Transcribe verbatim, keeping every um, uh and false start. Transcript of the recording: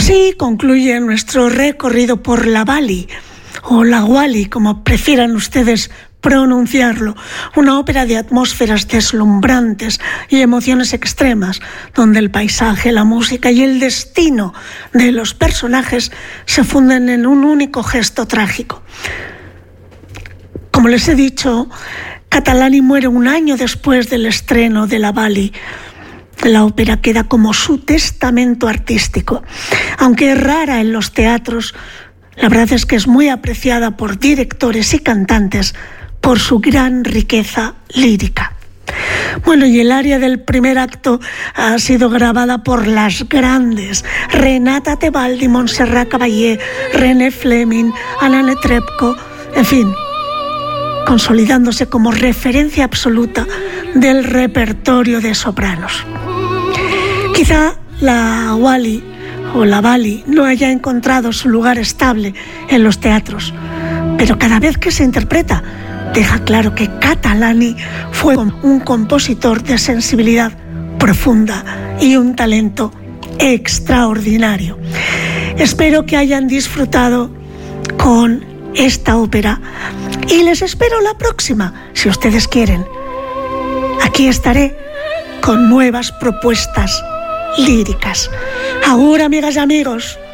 Así concluye nuestro recorrido por la Wally, o la Wally, como prefieran ustedes pronunciarlo, una ópera de atmósferas deslumbrantes y emociones extremas, donde el paisaje, la música y el destino de los personajes se funden en un único gesto trágico. Como les he dicho, Catalani muere un año después del estreno de la Wally. La ópera queda como su testamento artístico. Aunque es rara en los teatros, la verdad es que es muy apreciada por directores y cantantes por su gran riqueza lírica. Bueno, y el aria del primer acto ha sido grabada por las grandes Renata Tebaldi, Montserrat Caballé, René Fleming, Anna Netrebko, en fin, consolidándose como referencia absoluta del repertorio de sopranos. Quizá la Wally o la Wally no haya encontrado su lugar estable en los teatros, pero cada vez que se interpreta deja claro que Catalani fue un compositor de sensibilidad profunda y un talento extraordinario. Espero que hayan disfrutado con esta ópera y les espero la próxima, si ustedes quieren. Aquí estaré con nuevas propuestas líricas. Agur, amigas y amigos.